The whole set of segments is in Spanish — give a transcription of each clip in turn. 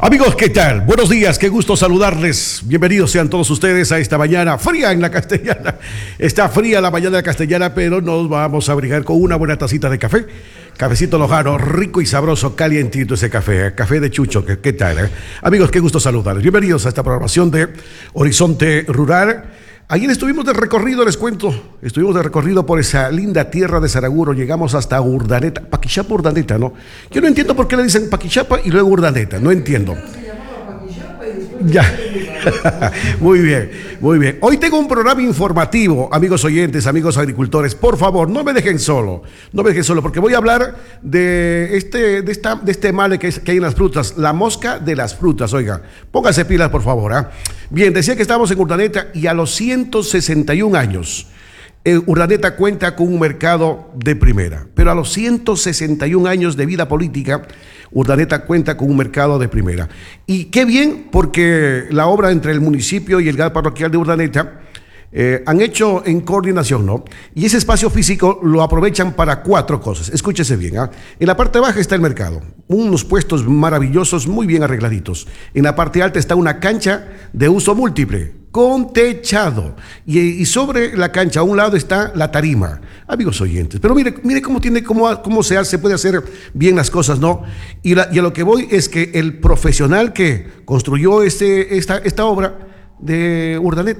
Amigos, ¿qué tal? Buenos días, qué gusto saludarles. Bienvenidos sean todos ustedes a esta mañana fría en la Castellana. Está fría la mañana de la Castellana, pero nos vamos a abrigar con una buena tacita de café. Cafecito Lojano, rico y sabroso, calientito ese café, café de Chucho, ¿qué tal? Amigos, qué gusto saludarles. Bienvenidos a esta programación de Horizonte Rural. Ayer estuvimos de recorrido, les cuento, estuvimos de recorrido por esa linda tierra de Saraguro, llegamos hasta Urdaneta, Paquixapa, Urdaneta, ¿no? Yo no entiendo por qué le dicen Paquixapa y luego Urdaneta, no entiendo. Ya, muy bien, muy bien. Hoy tengo un programa informativo, amigos oyentes, amigos agricultores. Por favor, no me dejen solo, porque voy a hablar de este mal que hay en las frutas, la mosca de las frutas. Oiga, pónganse pilas, por favor. Bien, decía que estamos en Urdaneta y a los 161 años. Urdaneta cuenta con un mercado de primera, pero a los 161 años de vida política, Urdaneta cuenta con un mercado de primera. Y qué bien, porque la obra entre el municipio y el GAD parroquial de Urdaneta han hecho en coordinación, ¿no? Y ese espacio físico lo aprovechan para 4 cosas. Escúchese bien, ¿ah? En la parte baja está el mercado, unos puestos maravillosos, muy bien arregladitos. En la parte alta está una cancha de uso múltiple, con techado, y sobre la cancha a un lado está la tarima, amigos oyentes. Pero mire cómo se puede hacer bien las cosas, ¿no? Y a lo que voy es que el profesional que construyó esta obra de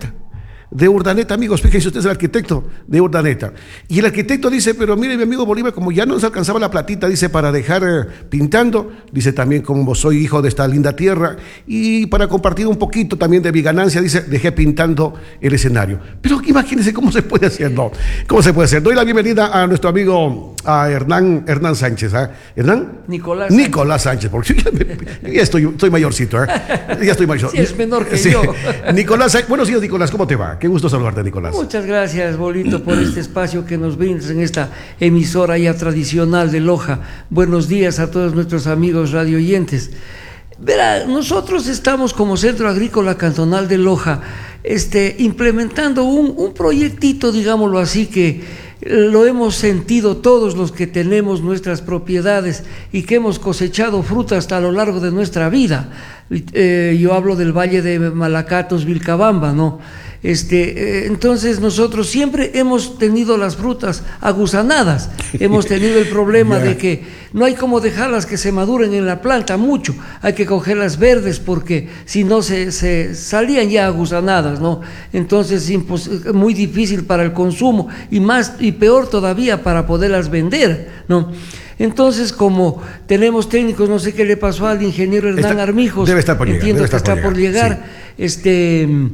Urdaneta, amigos, fíjense ustedes, el arquitecto de Urdaneta. Y el arquitecto dice, pero mire, mi amigo Bolívar, como ya no nos alcanzaba la platita, dice, para dejar pintando, dice, también como soy hijo de esta linda tierra, y para compartir un poquito también de mi ganancia, dice, dejé pintando el escenario. Pero imagínense cómo se puede hacer, ¿no? ¿Cómo se puede hacer? Doy la bienvenida a nuestro amigo, a Hernán Sánchez, ¿eh? ¿Hernán? Nicolás Sánchez, porque ya estoy mayorcito, ¿eh? Ya estoy mayor. Sí, es menor que sí. yo. Nicolás, buenos días, Nicolás, ¿cómo te va? Qué gusto saludarte, Nicolás. Muchas gracias, Bolito, por este espacio que nos brindas en esta emisora ya tradicional de Loja. Buenos días a todos nuestros amigos radioyentes. Verá, nosotros estamos como Centro Agrícola Cantonal de Loja implementando un proyectito, digámoslo así, que lo hemos sentido todos los que tenemos nuestras propiedades y que hemos cosechado frutas a lo largo de nuestra vida. Yo hablo del Valle de Malacatos, Vilcabamba, ¿no? Entonces nosotros siempre hemos tenido las frutas agusanadas, hemos tenido el problema de que no hay como dejarlas que se maduren en la planta mucho, hay que cogerlas verdes porque si no se salían ya agusanadas, ¿no? Entonces muy difícil para el consumo y peor todavía para poderlas vender, ¿no? Entonces, como tenemos técnicos, no sé qué le pasó al ingeniero Hernán Armijos, debe estar por llegar, entiendo que está por llegar. Sí.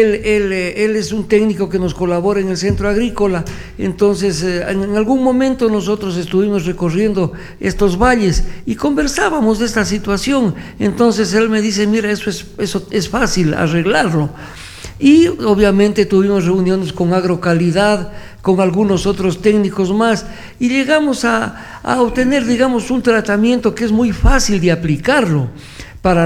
Él es un técnico que nos colabora en el centro agrícola. Entonces, en algún momento nosotros estuvimos recorriendo estos valles y conversábamos de esta situación. Entonces él me dice, mira, eso es fácil arreglarlo. Y obviamente tuvimos reuniones con Agrocalidad, con algunos otros técnicos más, y llegamos a obtener, digamos, un tratamiento que es muy fácil de aplicarlo para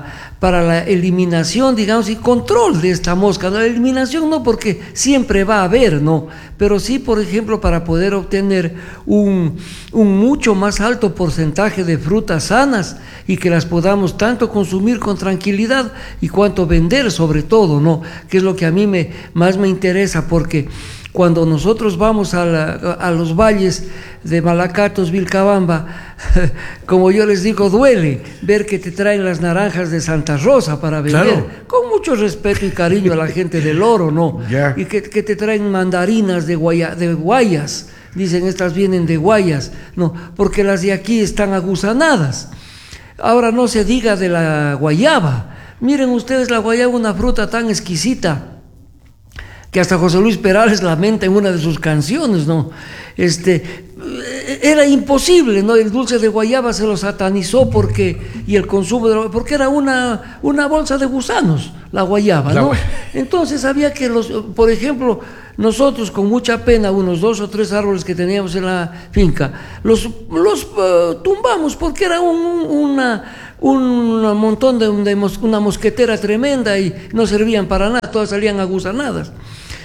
la eliminación, digamos, y control de esta mosca. La eliminación no, porque siempre va a haber, ¿no? Pero sí, por ejemplo, para poder obtener un mucho más alto porcentaje de frutas sanas y que las podamos tanto consumir con tranquilidad y cuanto vender sobre todo, ¿no? Que es lo que a mí más me interesa, porque cuando nosotros vamos a los valles de Malacatos, Vilcabamba, como yo les digo, duele ver que te traen las naranjas de Santa Rosa para vender, claro, con mucho respeto y cariño a la gente del Oro, ¿no? Yeah. Y que te traen mandarinas de Guayas, dicen, estas vienen de Guayas, no, porque las de aquí están agusanadas. Ahora no se diga de la guayaba. Miren ustedes, la guayaba, una fruta tan exquisita que hasta José Luis Perales lamenta en una de sus canciones, ¿no? Era imposible, ¿no? El dulce de guayaba se lo satanizó y el consumo porque era una bolsa de gusanos, la guayaba, ¿no? Entonces había que por ejemplo, nosotros con mucha pena, unos 2 o 3 árboles que teníamos en la finca, los tumbamos porque era un montón de una mosquetera tremenda y no servían para nada, todas salían agusanadas.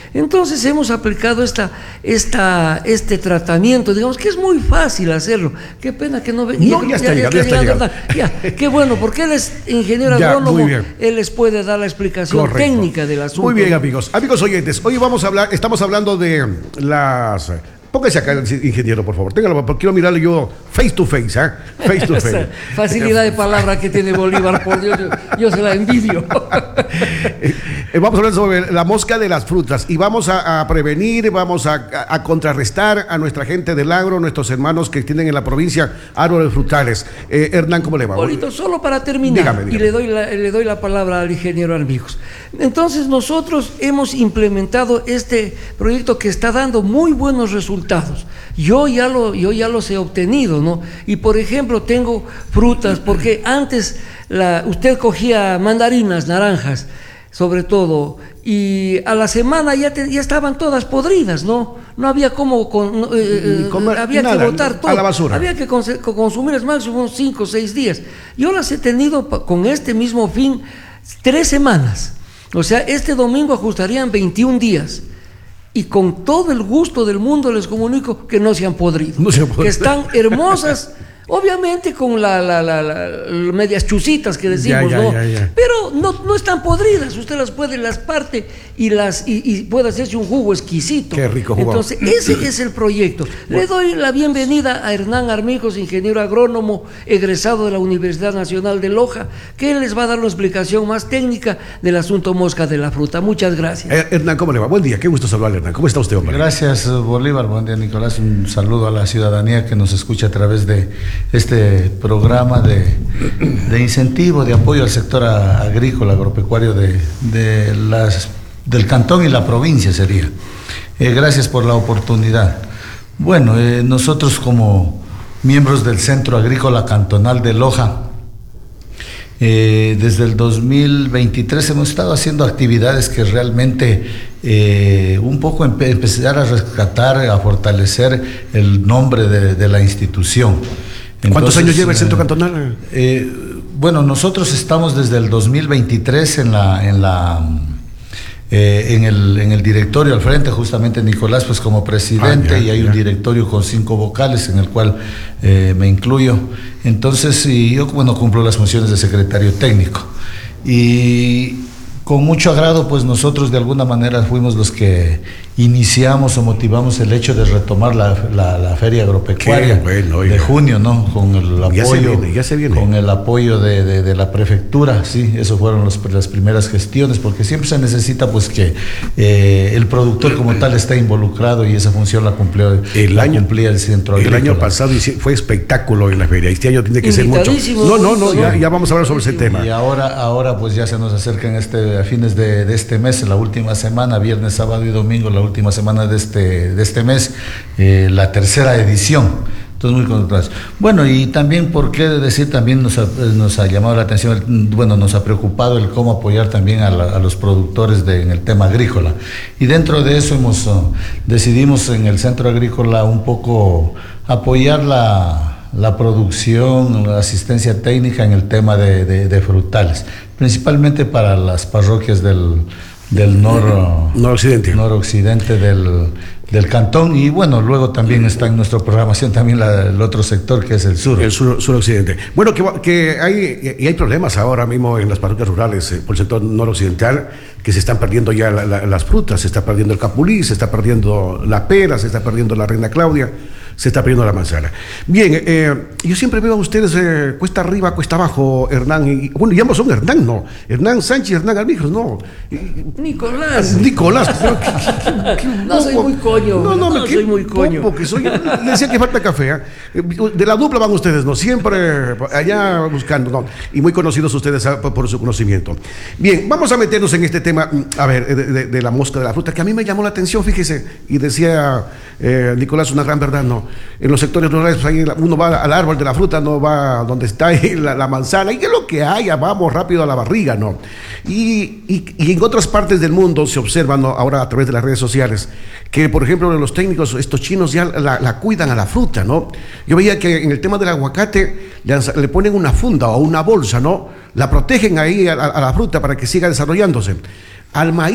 Entonces hemos aplicado este tratamiento, digamos que es muy fácil hacerlo. Qué pena que no venga. No, ya está llegando. Qué bueno, porque él es ingeniero agrónomo, él les puede dar la explicación técnica del asunto. Muy bien, amigos oyentes, hoy estamos hablando de las... Póngase acá, ingeniero, por favor. Téngalo, porque quiero mirarle yo face to face, ¿eh? Face to face. Facilidad de palabra que tiene Bolívar, por Dios, yo se la envidio. Vamos a hablar sobre la mosca de las frutas y vamos a prevenir, vamos a contrarrestar a nuestra gente del agro, nuestros hermanos que tienen en la provincia árboles frutales. Hernán, ¿cómo le va? Bolito, solo para terminar, dígame. Y le doy la palabra al ingeniero Armijos. Entonces, nosotros hemos implementado este proyecto que está dando muy buenos resultados. Yo ya los he obtenido, ¿no? Y por ejemplo, tengo frutas, porque antes usted cogía mandarinas, naranjas, sobre todo, y a la semana ya estaban todas podridas, ¿no? No había cómo, había que botar todo, a la basura. Había que consumir máximo 5 o 6 días. Yo las he tenido con este mismo fin 3 semanas, o sea, este domingo ajustarían 21 días. Y con todo el gusto del mundo les comunico que no se han podrido, que están hermosas, obviamente con medias chucitas que decimos, ¿no? Pero no están podridas, usted las parte y puede hacerse un jugo exquisito. Qué rico jugo. Entonces, ese es el proyecto. Le doy la bienvenida a Hernán Armijos, ingeniero agrónomo, egresado de la Universidad Nacional de Loja, que él les va a dar una explicación más técnica del asunto mosca de la fruta. Muchas gracias. Hernán, ¿cómo le va? Buen día, qué gusto saludarle, Hernán. ¿Cómo está usted, hombre? Gracias, Bolívar. Buen día, Nicolás. Un saludo a la ciudadanía que nos escucha a través de este programa de incentivo, de apoyo al sector agrícola, agropecuario del cantón y la provincia sería. Gracias por la oportunidad. Bueno, nosotros como miembros del Centro Agrícola Cantonal de Loja, desde el 2023 hemos estado haciendo actividades que realmente un poco empezar a rescatar, a fortalecer el nombre de la institución. Entonces, ¿cuántos años lleva el Centro Cantonal? Bueno, nosotros estamos desde el 2023 en el directorio al frente, justamente Nicolás pues como presidente, y hay un directorio con 5 vocales en el cual me incluyo. Entonces, yo cumplo las funciones de secretario técnico. Y con mucho agrado, pues nosotros de alguna manera fuimos los que iniciamos o motivamos el hecho de retomar la feria agropecuaria de junio, ¿no? Con el apoyo, ya se viene. Con el apoyo de la prefectura, sí, eso fueron las primeras gestiones, porque siempre se necesita pues que el productor como tal está involucrado, y esa función la cumplía el Centro Agrícola. El año pasado fue espectáculo en la feria, este año tiene que ser mucho. Ya vamos a hablar sobre ese tema. Y ahora pues ya se nos acercan a fines de este mes, la última semana, viernes, sábado y domingo, la última semana de este mes, la tercera edición. Entonces, muy contentos. Bueno, y también, por qué decir, también nos ha llamado la atención, nos ha preocupado el cómo apoyar también a los productores en el tema agrícola. Y dentro de eso decidimos en el Centro Agrícola un poco apoyar la producción, la asistencia técnica en el tema de frutales, principalmente para las parroquias del noroccidente del cantón, y bueno, luego también está en nuestra programación también el otro sector que es el sur. El suroccidente. Bueno, que hay problemas ahora mismo en las parroquias rurales por el sector noroccidental, que se están perdiendo ya las frutas, se está perdiendo el capulí, se está perdiendo la pera, se está perdiendo la reina Claudia, se está perdiendo la manzana. Bien, yo siempre veo a ustedes cuesta arriba, cuesta abajo, Hernán, bueno, y ambos son Hernán, ¿no? Hernán Sánchez, Hernán Armijos, no. Nicolás. No soy muy coño. No soy muy coño. Porque le decía que falta café. De la dupla van ustedes, ¿no? Siempre allá buscando, ¿no? Y muy conocidos ustedes por su conocimiento. Bien, vamos a meternos en este tema, a ver, de la mosca de la fruta, que a mí me llamó la atención, fíjese, y decía Nicolás una gran verdad, ¿no? En los sectores rurales, pues ahí uno va al árbol de la fruta, no va donde está ahí la manzana, y que lo que haya, vamos rápido a la barriga, ¿no? Y en otras partes del mundo se observa, ¿no? Ahora a través de las redes sociales, que por ejemplo los técnicos, estos chinos ya la cuidan a la fruta, ¿no? Yo veía que en el tema del aguacate le ponen una funda o una bolsa, ¿no? La protegen ahí a la fruta para que siga desarrollándose. Al maíz